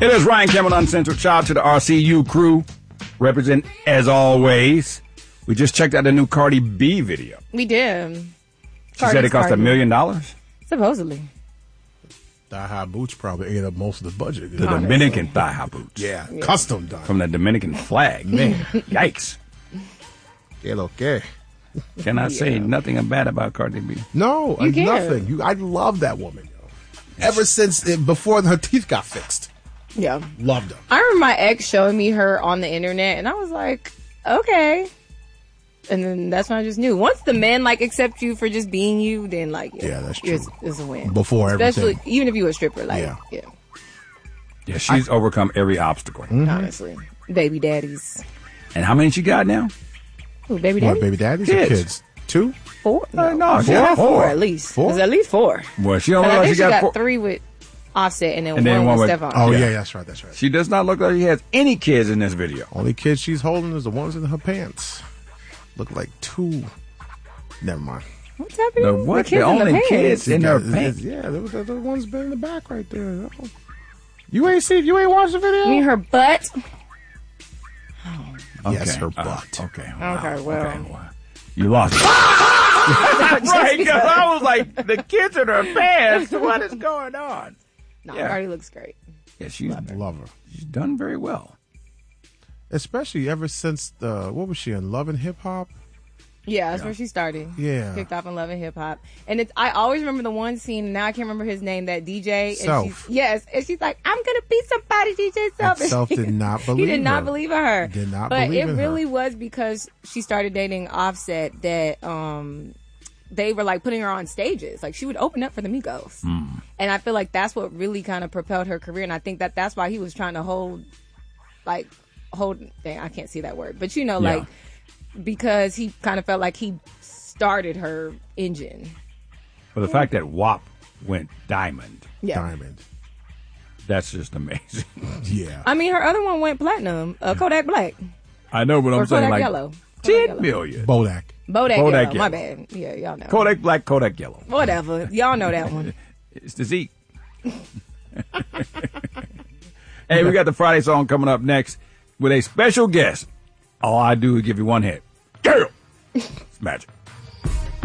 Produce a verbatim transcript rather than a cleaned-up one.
It is Ryan Cameron on Central. Shout out to the R C U crew. Represent as always. We just checked out the new Cardi B video. We did. She Cardi's said it cost a Cardi. million dollars. Supposedly. Thigh-high boots probably ate up most of the budget. The Dominican thigh-high boots. Yeah, yeah, custom done. From the Dominican flag. Man, yikes. Que lo que. Can I say nothing bad about Cardi B? No, You uh, can. nothing. You, I love that woman, yo. Ever since, it, before her teeth got fixed. Yeah. Loved her. I remember my ex showing me her on the internet, and I was like, okay. And then that's when I just knew. Once the men, like, accept you for just being you, then, like, yeah, Yeah, that's it's, true. it's a win. Before Especially, everything. even if you were a stripper, like, yeah, Yeah. yeah Yeah, she's overcome every obstacle. Mm-hmm. honestly. Baby daddies. And how many she got now? Ooh, baby What, daddies? baby daddies Kids. or kids? Two? Four? Uh, no, she four, got four four. at least. Four? There's at least four. Well, she don't And look I like think she she got got four. three with Offset and then, And then one, one with with- Stephon. Oh, Yeah. yeah, that's right, that's right. She does not look like she has any kids in this video. Only kids she's holding is the ones in her pants. Look like two. Never mind. What's happening? The what? The kids The in the only pants. kids in her Yeah, pants. Yeah, the, the, the one's been in the back right there. yo. You ain't see, you ain't watched the video? You mean her butt? Yes, her Uh, butt. okay. Wow. Okay, well. Okay, well. You lost it. Right, because I was like, the kids in her pants. What is going on? No, Yeah. Cardi looks great. Yeah, she's, Love her. she's done very well. Especially ever since the, what was she in, Love and Hip Hop? Yeah, that's where she started. Yeah. Picked up in Love and Hip Hop. And it's I always remember the one scene, now I can't remember his name, that D J. And Self. she's, yes. And she's like, I'm gonna be somebody, D J Self. And Self did not He believe did not her. believe in her. Did not but believe it in her. really was because she started dating Offset that um they were like putting her on stages. Like she would open up for the Migos. And I feel like that's what really kind of propelled her career. And I think that that's why he was trying to hold, like, hold, dang, I can't see that word. But you know, Yeah. like, because he kind of felt like he started her engine. But the fact that W A P went diamond, Yeah. Diamond. that's just amazing. Yeah. I mean, her other one went platinum, uh, Kodak Black. I know, but Or I'm saying Kodak like Yellow. Kodak ten Yellow. million. Bodak. Bodak, Kodak Yellow. My Yellow. bad. Yeah, y'all know. Kodak Black, Kodak Yellow. Whatever. Y'all know that one. It's the Zeke. Hey, we got the Friday song coming up next with a special guest. All I do is give you one hit. Girl! It's magic.